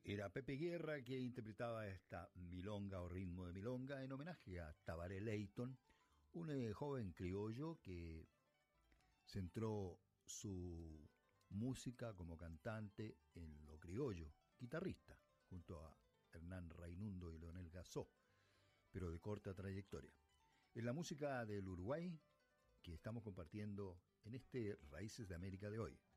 Era Pepe Guerra que interpretaba esta milonga o ritmo de milonga en homenaje a Tabaré Leyton, un joven criollo que centró su música como cantante en lo criollo, guitarrista, junto a Hernán Raimundo y Leonel Gasó, pero de corta trayectoria. En la música del Uruguay que estamos compartiendo en este Raíces de América de hoy.